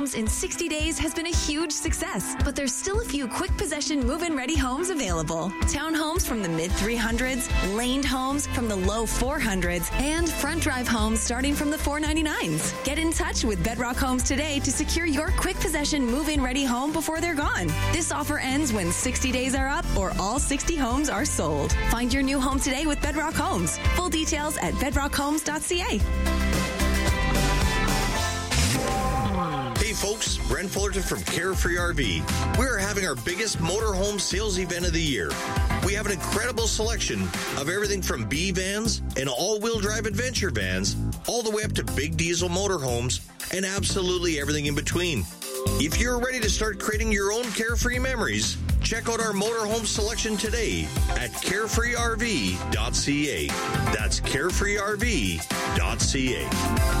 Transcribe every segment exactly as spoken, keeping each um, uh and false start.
in sixty days has been a huge success, but there's still a few quick possession move-in ready homes available. Townhomes from the mid three hundreds, laned homes from the low four hundreds, and front drive homes starting from the four ninety-nines. Get in touch with Bedrock Homes today to secure your quick possession move-in ready home before they're gone. This offer ends when sixty days are up or all sixty homes are sold. Find your new home today with Bedrock Homes. Full details at bedrock homes dot c a. Hey folks, Brent Fullerton from Carefree R V. We're having our biggest motorhome sales event of the year. We have an incredible selection of everything from B vans and all-wheel drive adventure vans, all the way up to big diesel motorhomes, and absolutely everything in between. If you're ready to start creating your own carefree memories, check out our motorhome selection today at carefree r v dot c a. That's carefree r v dot c a.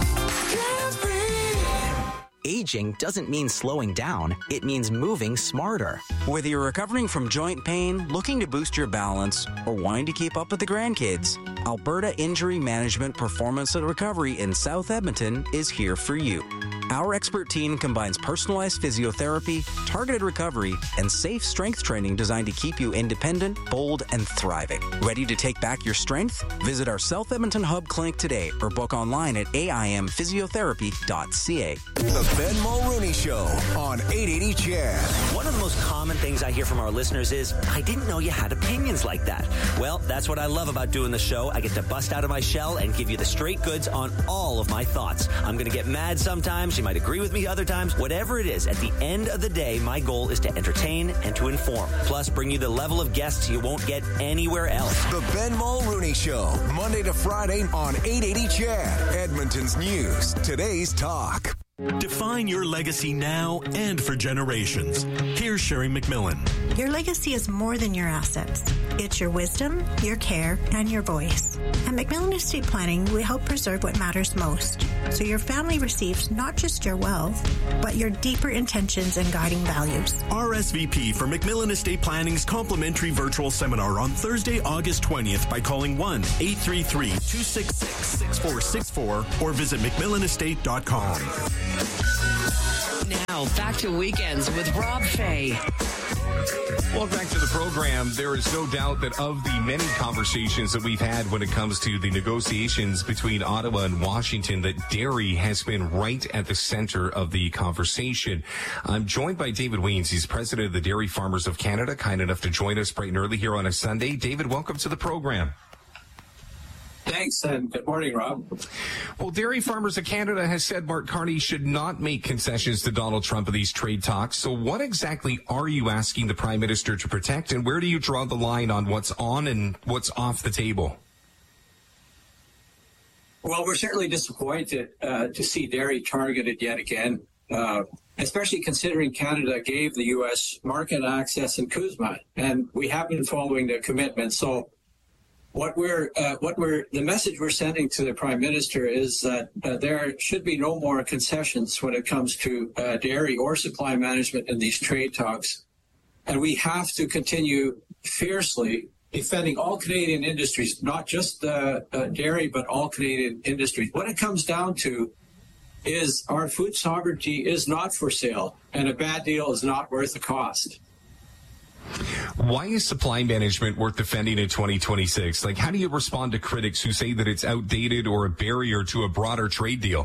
Aging doesn't mean slowing down. It means moving smarter. Whether you're recovering from joint pain, looking to boost your balance, or wanting to keep up with the grandkids, Alberta Injury Management Performance and Recovery in South Edmonton is here for you. Our expert team combines personalized physiotherapy, targeted recovery, and safe strength training designed to keep you independent, bold, and thriving. Ready to take back your strength? Visit our South Edmonton Hub Clinic today or book online at a i m physiotherapy dot c a. The Ben Mulrooney Show on eight eighty C H E D. One of the most common things I hear from our listeners is, I didn't know you had opinions like that. Well, that's what I love about doing the show. I get to bust out of my shell and give you the straight goods on all of my thoughts. I'm going to get mad sometimes. You might agree with me other times. Whatever it is, at the end of the day, my goal is to entertain and to inform. Plus, bring you the level of guests you won't get anywhere else. The Ben Mulrooney Show, Monday to Friday on eight eighty C H E D. Edmonton's News, today's talk. Define your legacy now and for generations. Here's Sherry McMillan. Your legacy is more than your assets. It's your wisdom, your care, and your voice. At McMillan Estate Planning, we help preserve what matters most, so your family receives not just your wealth, but your deeper intentions and guiding values. R S V P for McMillan Estate Planning's complimentary virtual seminar on Thursday, August twentieth by calling one eight three three, two six six, six four six four or visit mcmillan estate dot com. Now, back to Weekends with Rob Fay. Welcome back to the program. There is no doubt that of the many conversations that we've had when it comes to the negotiations between Ottawa and Washington, that dairy has been right at the center of the conversation. I'm joined by David Weens. He's president of the Dairy Farmers of Canada, kind enough to join us bright and early here on a Sunday. David, welcome to the program. Thanks, and good morning, Rob. Well, Dairy Farmers of Canada has said Mark Carney should not make concessions to Donald Trump in these trade talks. So what exactly are you asking the Prime Minister to protect, and where do you draw the line on what's on and what's off the table? Well, we're certainly disappointed uh, to see dairy targeted yet again, uh, especially considering Canada gave the U S market access in CUSMA, and we have been following the commitment. So What we're, uh, what we're, the message we're sending to the Prime Minister is that uh, there should be no more concessions when it comes to uh, dairy or supply management in these trade talks. And we have to continue fiercely defending all Canadian industries, not just uh, uh, dairy, but all Canadian industries. What it comes down to is our food sovereignty is not for sale, and a bad deal is not worth the cost. Why is supply management worth defending in twenty twenty-six? Like, how do you respond to critics who say that it's outdated or a barrier to a broader trade deal?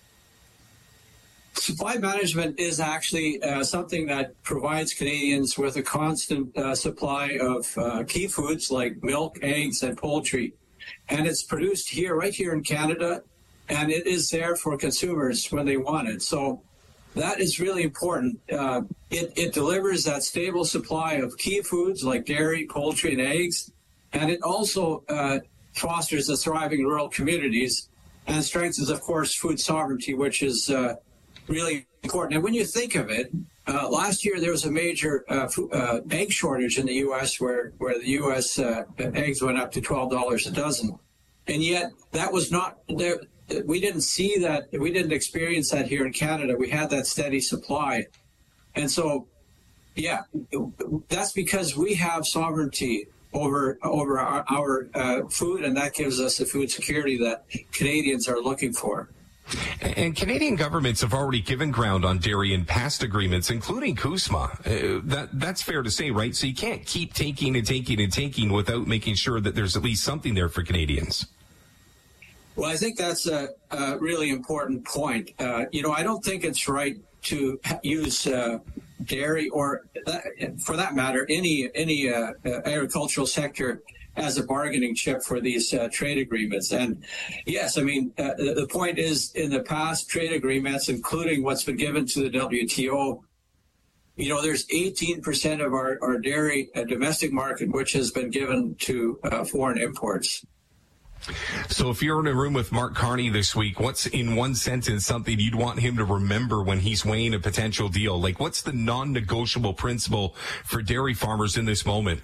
Supply management is actually uh, something that provides Canadians with a constant uh, supply of uh, key foods like milk, eggs, and poultry. And it's produced here, right here in Canada, and it is there for consumers when they want it. So that is really important. Uh, it, it delivers that stable supply of key foods like dairy, poultry, and eggs. And it also uh, fosters the thriving rural communities and strengthens, of course, food sovereignty, which is uh, really important. And when you think of it, uh, last year there was a major uh, f- uh, egg shortage in the U S where, where the U S uh, eggs went up to twelve dollars a dozen. And yet that was not there. We didn't see that. We didn't experience that here in Canada. We had that steady supply. And so, yeah, that's because we have sovereignty over over our, our uh, food, and that gives us the food security that Canadians are looking for. And Canadian governments have already given ground on dairy in past agreements, including CUSMA. Uh, that that's fair to say, right? So you can't keep taking and taking and taking without making sure that there's at least something there for Canadians. Well, I think that's a, a really important point. Uh, you know, I don't think it's right to use uh, dairy or, uh, for that matter, any any uh, uh, agricultural sector as a bargaining chip for these uh, trade agreements. And yes, I mean, uh, the point is, in the past trade agreements, including what's been given to the W T O, you know, there's eighteen percent of our, our dairy uh, domestic market which has been given to uh, foreign imports. So if you're in a room with Mark Carney this week, what's in one sentence something you'd want him to remember when he's weighing a potential deal? Like, what's the non-negotiable principle for dairy farmers in this moment?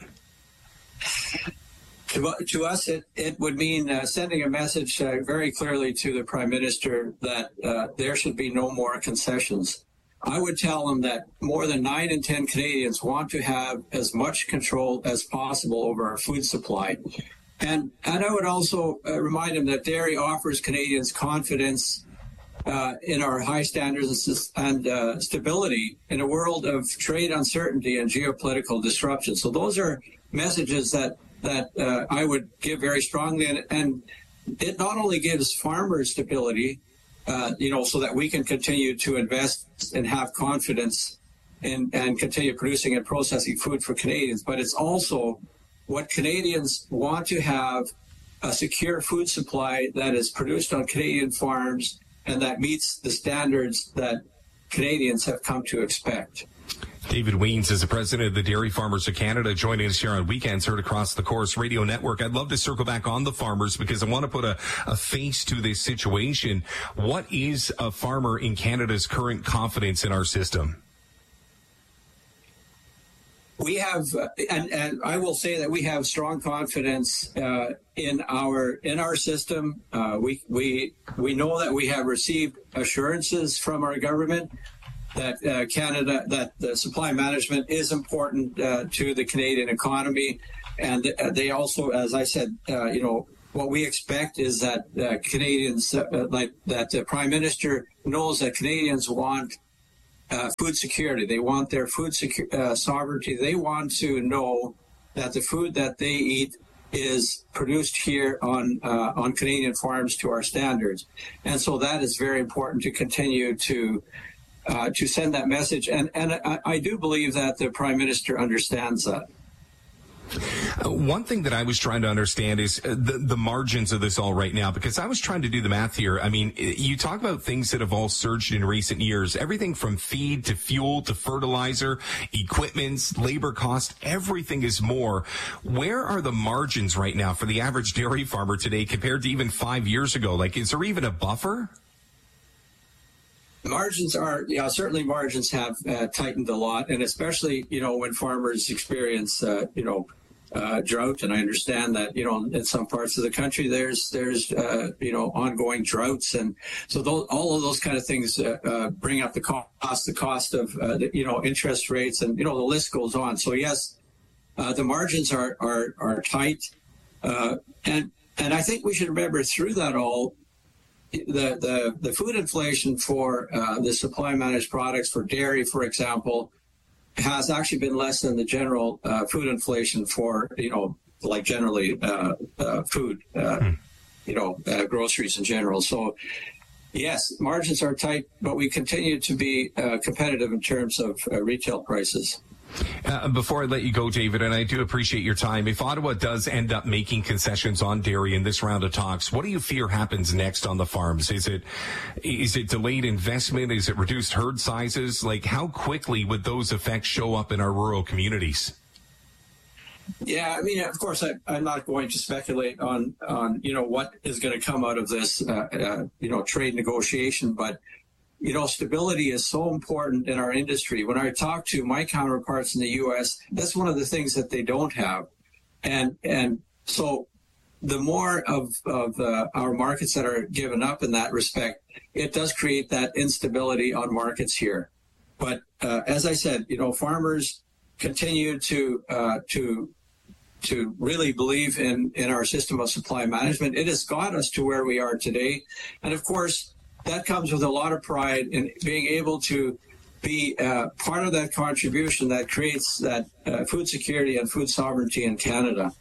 To, to us, it, it would mean uh, sending a message uh, very clearly to the Prime Minister that uh, there should be no more concessions. I would tell him that more than nine in ten Canadians want to have as much control as possible over our food supply. And, and I would also uh, remind him that dairy offers Canadians confidence uh, in our high standards and uh, stability in a world of trade uncertainty and geopolitical disruption. So those are messages that that uh, I would give very strongly, and, and it not only gives farmers stability, uh, you know, so that we can continue to invest and have confidence in, and continue producing and processing food for Canadians, but it's also what Canadians want to have, a secure food supply that is produced on Canadian farms and that meets the standards that Canadians have come to expect. David Weens is the president of the Dairy Farmers of Canada, joining us here on Weekends, heard across the Corus Radio Network. I'd love to circle back on the farmers because I want to put a, a face to this situation. What is a farmer in Canada's current confidence in our system? We have, uh, and, and I will say that we have strong confidence uh, in our in our system. Uh, we we we know that we have received assurances from our government that uh, Canada, that the supply management is important uh, to the Canadian economy. And uh, they also, as I said, uh, you know, what we expect is that uh, Canadians, uh, like that the Prime Minister knows that Canadians want uh, food security. They want their food secu- uh, sovereignty. They want to know that the food that they eat is produced here on uh, on Canadian farms to our standards. And so that is very important to continue to Uh, to send that message. And, and I, I do believe that the Prime Minister understands that. Uh, one thing that I was trying to understand is uh, the, the margins of this all right now, because I was trying to do the math here. I mean, you talk about things that have all surged in recent years, everything from feed to fuel to fertilizer, equipment, labor cost, everything is more. Where are the margins right now for the average dairy farmer today compared to even five years ago? Like, is there even a buffer? Margins are, yeah, certainly margins have uh, tightened a lot, and especially, you know, when farmers experience, uh, you know, uh, drought. And I understand that, you know, in some parts of the country, there's, there's, uh, you know, ongoing droughts. And so those, all of those kind of things uh, uh, bring up the cost, the cost of, uh, the, you know, interest rates, and, you know, the list goes on. So, yes, uh, the margins are, are, are tight. Uh, and, and I think we should remember through that all, The, the the food inflation for uh, the supply managed products for dairy, for example, has actually been less than the general uh, food inflation for, you know, like generally uh, uh, food, uh, mm. you know, uh, groceries in general. So, yes, margins are tight, but we continue to be uh, competitive in terms of uh, retail prices. Uh, before I let you go, David, and I do appreciate your time, if Ottawa does end up making concessions on dairy in this round of talks, what do you fear happens next on the farms? Is it is it delayed investment? Is it reduced herd sizes? Like, how quickly would those effects show up in our rural communities? Yeah, I mean, of course, I, I'm not going to speculate on, on you know, what is going to come out of this, uh, uh, you know, trade negotiation, but you know, stability is so important in our industry. When I talk to my counterparts in the U S, that's one of the things that they don't have. And and so the more of, of uh, our markets that are given up in that respect, it does create that instability on markets here. But uh, as I said, you know, farmers continue to uh, to to really believe in, in our system of supply management. It has got us to where we are today. And of course, that comes with a lot of pride in being able to be uh, part of that contribution that creates that uh, food security and food sovereignty in Canada.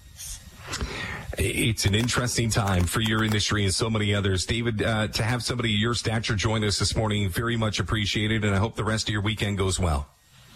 It's an interesting time for your industry and so many others. David, uh, to have somebody of your stature join us this morning, very much appreciated, and I hope the rest of your weekend goes well.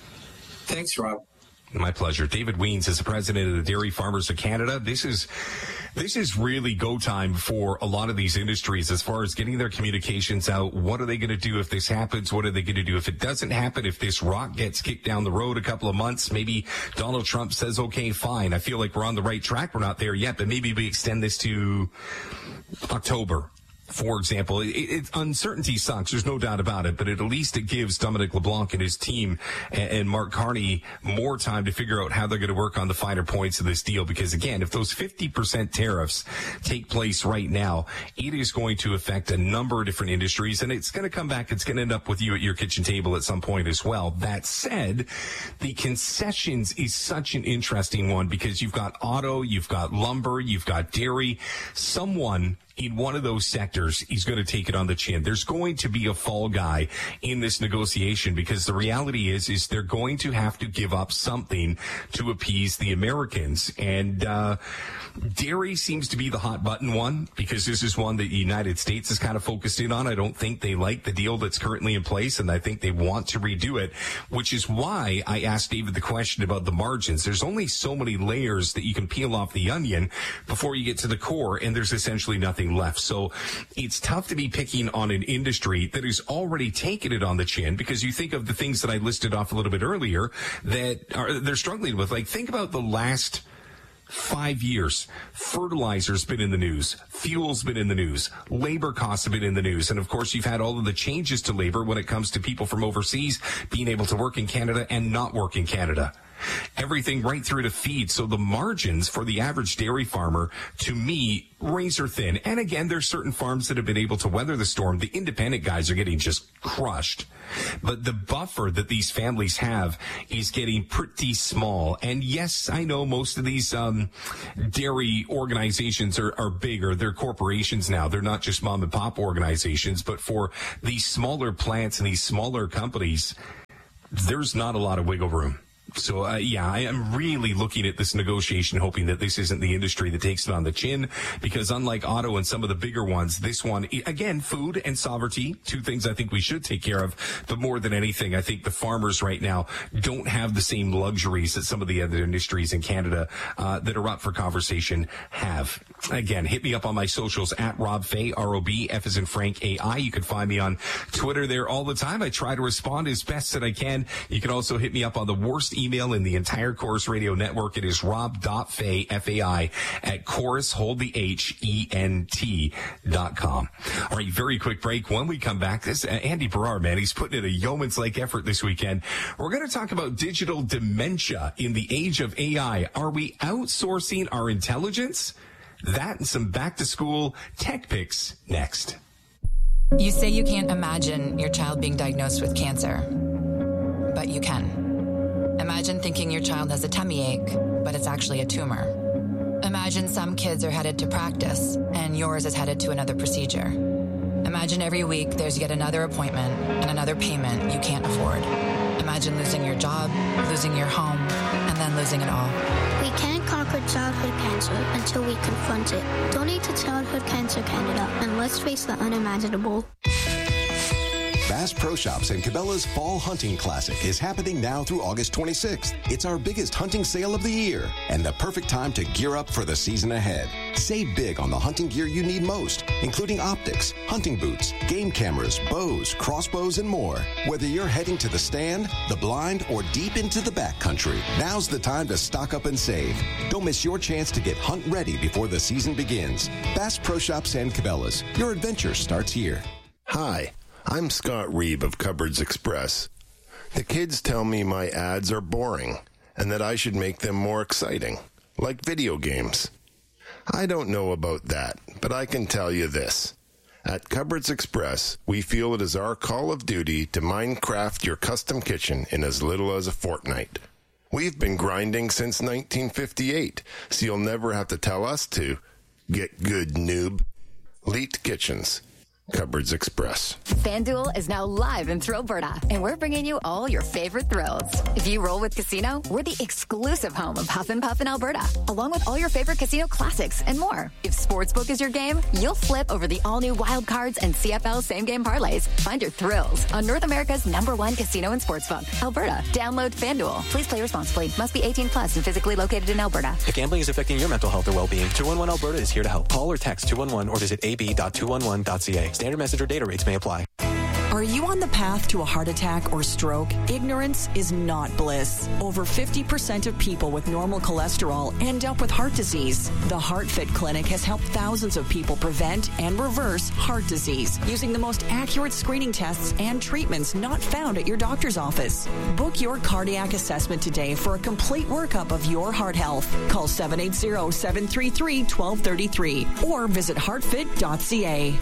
Thanks, Rob. My pleasure. David Wiens is the president of the Dairy Farmers of Canada. This is this is really go time for a lot of these industries as far as getting their communications out. What are they going to do if this happens? What are they going to do if it doesn't happen? If this rock gets kicked down the road a couple of months, maybe Donald Trump says, okay, fine. I feel like we're on the right track. We're not there yet, but maybe we extend this to October. For example, it, it, uncertainty sucks. There's no doubt about it. But at least it gives Dominic LeBlanc and his team and, and Mark Carney more time to figure out how they're going to work on the finer points of this deal. Because, again, if those fifty percent tariffs take place right now, it is going to affect a number of different industries. And it's going to come back. It's going to end up with you at your kitchen table at some point as well. That said, the concessions is such an interesting one because you've got auto, you've got lumber, you've got dairy. Someone in one of those sectors, he's going to take it on the chin. There's going to be a fall guy in this negotiation because the reality is, is they're going to have to give up something to appease the Americans. And, uh, dairy seems to be the hot button one because this is one that the United States is kind of focused in on. I don't think they like the deal that's currently in place, and I think they want to redo it, which is why I asked David the question about the margins. There's only so many layers that you can peel off the onion before you get to the core, and there's essentially nothing left. So it's tough to be picking on an industry that has already taken it on the chin because you think of the things that I listed off a little bit earlier that are, they're struggling with. Like, think about the last Five years, fertilizer's been in the news, fuel's been in the news, labor costs have been in the news, and of course you've had all of the changes to labor when it comes to people from overseas being able to work in Canada and not work in Canada. Everything right through to feed. So the margins for the average dairy farmer, to me, razor thin. And again, there's certain farms that have been able to weather the storm. The independent guys are getting just crushed. But the buffer that these families have is getting pretty small. And yes, I know most of these um, dairy organizations are, are bigger. They're corporations now. They're not just mom and pop organizations. But for these smaller plants and these smaller companies, there's not a lot of wiggle room. So, uh, yeah, I am really looking at this negotiation, hoping that this isn't the industry that takes it on the chin, because unlike auto and some of the bigger ones, this one, again, food and sovereignty, two things I think we should take care of. But more than anything, I think the farmers right now don't have the same luxuries that some of the other industries in Canada uh, that are up for conversation have. Again, hit me up on my socials at Rob Fay, R O B, F as in Frank, A I. You can find me on Twitter there all the time. I try to respond as best that I can. You can also hit me up on the worst email in the entire Chorus Radio network. It is rob.fay, F A I, at Chorus, hold the H, E N T dot com. All right, very quick break. When we come back, this uh, Andy Berard, man, he's putting in a yeoman's-like effort this weekend. We're going to talk about digital dementia in the age of A I. Are we outsourcing our intelligence? That and some back-to-school tech picks next. You say you can't imagine your child being diagnosed with cancer, but you can. Imagine thinking your child has a tummy ache, but it's actually a tumor. Imagine some kids are headed to practice, and yours is headed to another procedure. Imagine every week there's yet another appointment and another payment you can't afford. Imagine losing your job, losing your home, and then losing it all. We can't conquer childhood cancer until we confront it. Donate to Childhood Cancer Canada, and let's face the unimaginable. Bass Pro Shops and Cabela's Fall Hunting Classic is happening now through August twenty-sixth. It's our biggest hunting sale of the year and the perfect time to gear up for the season ahead. Save big on the hunting gear you need most, including optics, hunting boots, game cameras, bows, crossbows, and more. Whether you're heading to the stand, the blind, or deep into the backcountry, now's the time to stock up and save. Don't miss your chance to get hunt ready before the season begins. Bass Pro Shops and Cabela's. Your adventure starts here. Hi. I'm Scott Reeve of Cupboards Express. The kids tell me my ads are boring and that I should make them more exciting, like video games. I don't know about that, but I can tell you this. At Cupboards Express, we feel it is our call of duty to Minecraft your custom kitchen in as little as a fortnight. We've been grinding since nineteen fifty-eight, so you'll never have to tell us to. Get good, noob. Leet Kitchens. Cupboards Express. FanDuel is now live in Thrillberta, and we're bringing you all your favorite thrills. If you roll with Casino, we're the exclusive home of Huff and Puff in Alberta, along with all your favorite casino classics and more. If Sportsbook is your game, you'll flip over the all-new Wild Cards and C F L same-game parlays. Find your thrills on North America's number one casino and sportsbook, Alberta. Download FanDuel. Please play responsibly. Must be eighteen plus and physically located in Alberta. If gambling is affecting your mental health or well-being, two one one Alberta is here to help. Call or text two one one or visit a b dot two one one dot c a. Standard message or data rates may apply. Are you on the path to a heart attack or stroke? Ignorance is not bliss. Over fifty percent of people with normal cholesterol end up with heart disease. The HeartFit Clinic has helped thousands of people prevent and reverse heart disease using the most accurate screening tests and treatments not found at your doctor's office. Book your cardiac assessment today for a complete workup of your heart health. Call seven eight zero, seven three three, one two three three or visit heart fit dot c a.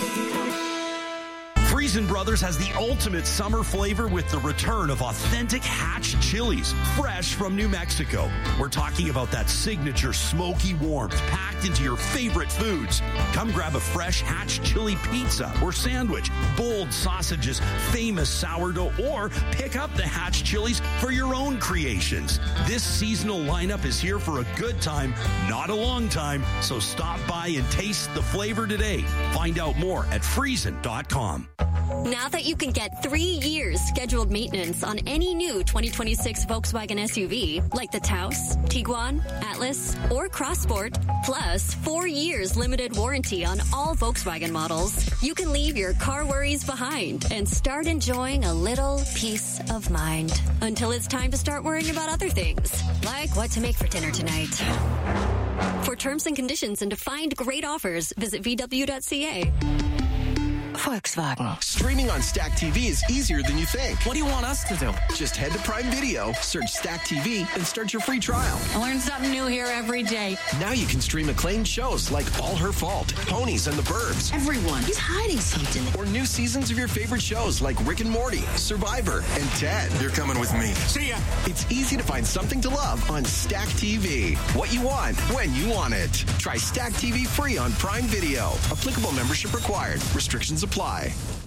Friesen Brothers has the ultimate summer flavor with the return of authentic Hatch chilies, fresh from New Mexico. We're talking about that signature smoky warmth packed into your favorite foods. Come grab a fresh Hatch chili pizza or sandwich, bold sausages, famous sourdough, or pick up the Hatch chilies for your own creations. This seasonal lineup is here for a good time, not a long time, so stop by and taste the flavor today. Find out more at friesen dot com. Now that you can get three years scheduled maintenance on any new twenty twenty-six Volkswagen S U V, like the Taos, Tiguan, Atlas, or Crossport, plus four years limited warranty on all Volkswagen models, you can leave your car worries behind and start enjoying a little peace of mind until it's time to start worrying about other things, like what to make for dinner tonight. For terms and conditions and to find great offers, visit v w dot c a. Volkswagen. Streaming on Stack T V is easier than you think. What do you want us to do? Just head to Prime Video, search Stack T V, and start your free trial. I learn something new here every day. Now you can stream acclaimed shows like All Her Fault, Ponies and the Burbs. Everyone, he's hiding something. Or new seasons of your favorite shows like Rick and Morty, Survivor, and Ted. You're coming with me. See ya. It's easy to find something to love on Stack T V. What you want, when you want it. Try Stack T V free on Prime Video. Applicable membership required. Restrictions apply.